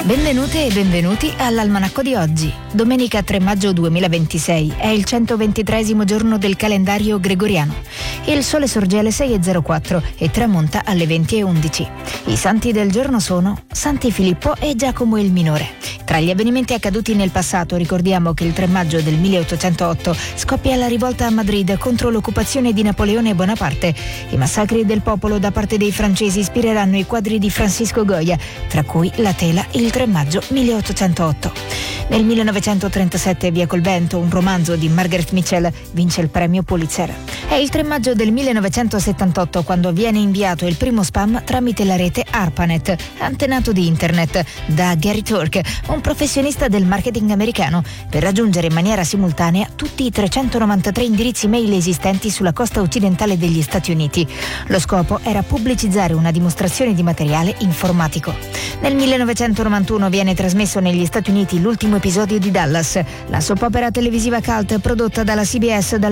Benvenute e benvenuti all'Almanacco di oggi. Domenica 3 maggio 2026 è il 123° giorno del calendario gregoriano. Il sole sorge alle 6:04 e tramonta alle 20:11. I santi del giorno sono Santi Filippo e Giacomo il Minore. Tra gli avvenimenti accaduti nel passato ricordiamo che il 3 maggio del 1808 scoppia la rivolta a Madrid contro l'occupazione di Napoleone Bonaparte. I massacri del popolo da parte dei francesi ispireranno i quadri di Francisco Goya, tra cui La tela il 3 maggio 1808. Nel 1937 Via col vento, un romanzo di Margaret Mitchell, vince il premio Pulitzer. È il 3 maggio del 1978 quando viene inviato il primo spam tramite la rete ARPANET, antenato di internet, da Gary Turk, un professionista del marketing americano, per raggiungere in maniera simultanea tutti i 393 indirizzi mail esistenti sulla costa occidentale degli Stati Uniti. Lo scopo era pubblicizzare una dimostrazione di materiale informatico. Nel 1991 viene trasmesso negli Stati Uniti l'ultimo episodio di Dallas, la soap opera televisiva cult prodotta dalla CBS dal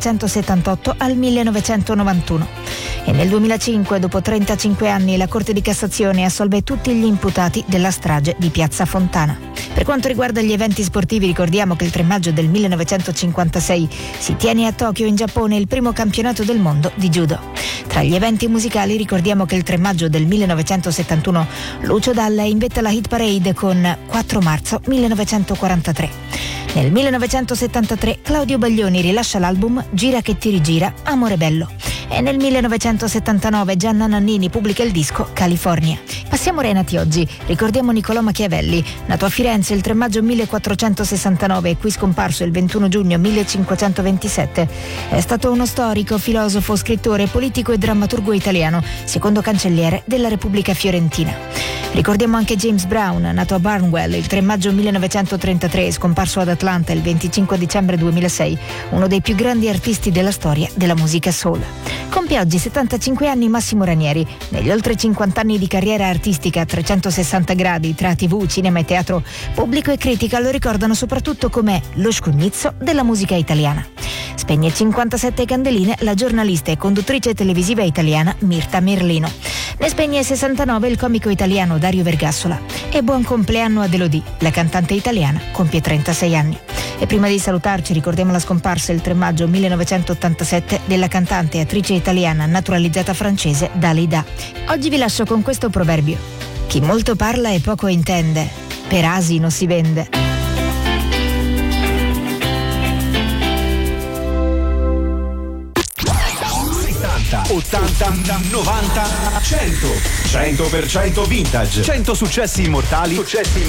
1978 al 1991. E nel 2005, dopo 35 anni, la Corte di Cassazione assolve tutti gli imputati della strage di Piazza Fontana. Per quanto riguarda gli eventi sportivi, ricordiamo che il 3 maggio del 1956 si tiene a Tokyo, in Giappone, il primo campionato del mondo di judo. Tra gli eventi musicali ricordiamo che il 3 maggio del 1971 Lucio Dalla inventa la hit parade con 4 marzo 1943. Nel 1973 Claudio Baglioni rilascia l'album Gira che ti rigira, Amore bello. E nel 1979 Gianna Nannini pubblica il disco California. Passiamo Renati oggi. Ricordiamo Niccolò Machiavelli, nato a Firenze il 3 maggio 1469 e qui scomparso il 21 giugno 1527. È stato uno storico, filosofo, scrittore, politico e drammaturgo italiano, secondo cancelliere della Repubblica Fiorentina. Ricordiamo anche James Brown, nato a Barnwell il 3 maggio 1933 e scomparso ad Atlanta il 25 dicembre 2006, uno dei più grandi artisti della storia della musica soul. Compie oggi 75 anni Massimo Ranieri. Negli oltre 50 anni di carriera artistica a 360 gradi tra TV, cinema e teatro, pubblico e critica lo ricordano soprattutto come lo scugnizzo della musica italiana. Spegne 57 candeline la giornalista e conduttrice televisiva italiana Mirta Merlino. Ne spegne 69 il comico italiano Dario Vergassola. E buon compleanno ad Elodie, la cantante italiana, compie 36 anni. E prima di salutarci ricordiamo la scomparsa il 3 maggio 1987 della cantante e attrice italiana naturalizzata francese Dalida. Oggi vi lascio con questo proverbio: chi molto parla e poco intende, per asino si vende. 80, 90, 100% vintage. 100 successi immortali